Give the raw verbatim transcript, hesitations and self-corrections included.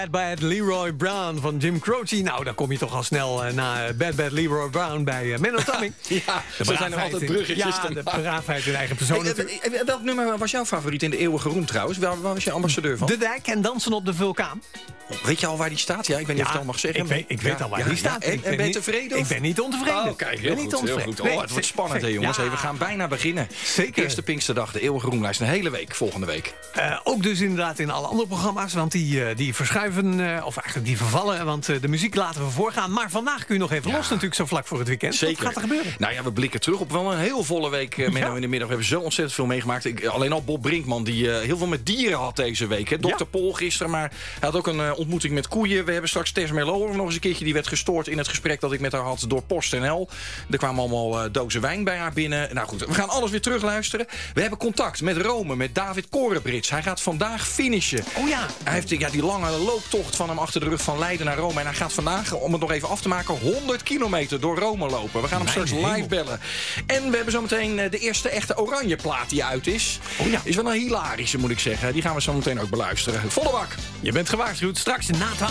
Bad Bad Leroy Brown van Jim Croce. Nou, dan kom je toch al snel uh, na Bad Bad Leroy Brown bij uh, Menno Tamming. Ja, er zijn er altijd bruggetjes. Ja, de braafheid in eigen persoon. Hey, uh, welk nummer was jouw favoriet in de eeuwige roem trouwens? Waar, waar was je ambassadeur van? De Dijk en Dansen op de Vulkaan. Weet je al waar die staat? Ja, ik weet niet ja, of ik het al mag zeggen. Ik weet, ik weet ja, al waar ja, die staat. Ja, en, ik ben, ben je tevreden? Ik ben niet ontevreden. Oh, kijk, heel, niet goed, heel goed. Oh, nee, het wordt spannend, hè, jongens. ja. Hey, we gaan bijna beginnen. Zeker. Eerste Pinksterdag, de eeuwige roemlijst. Een hele week, volgende week. Uh, ook dus inderdaad in alle andere programma's. Want die, uh, die verschuiven, uh, of eigenlijk die vervallen. Want uh, de muziek laten we voorgaan. Maar vandaag kun je nog even ja. los natuurlijk, zo vlak voor het weekend. Zeker. Wat gaat er gebeuren? Nou ja, we blikken terug op wel een heel volle week. Uh, Menno ja. in de middag. We hebben zo ontzettend veel meegemaakt. Ik, alleen al Bob Brinkman, die uh, heel veel met dieren had deze week. Hè. dokter Ja. Pol gisteren, maar hij had ook een uh, ontmoeting met koeien. We hebben straks Tess Merlo nog eens een keertje. Die werd gestoord in het gesprek dat ik met haar had door PostNL. Er kwamen allemaal uh, dozen wijn bij haar binnen. Nou goed, we gaan alles weer terugluisteren. We hebben contact met Rome, met David Korenbrits. Hij gaat vandaag finishen. Oh ja. Hij heeft ja, die lange looptocht van hem achter de rug van Leiden naar Rome. En hij gaat vandaag, om het nog even af te maken, honderd kilometer door Rome lopen. We gaan hem Mijn straks live hemel. bellen. En we hebben zometeen de eerste echte oranje plaat die uit is. Oh ja. Is wel een hilarische, moet ik zeggen. Die gaan we zo meteen ook beluisteren. Volle bak. Je bent gewaarschuwd. Straks na twaalf.